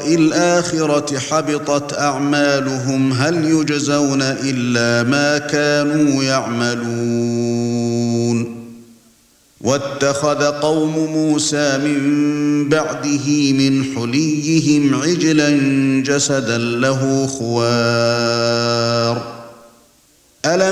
لقاء الآخرة حبطت أعمالهم هل يجزون إلا ما كانوا يعملون واتخذ قوم موسى من بعده من حليهم عجلا جسدا له خوار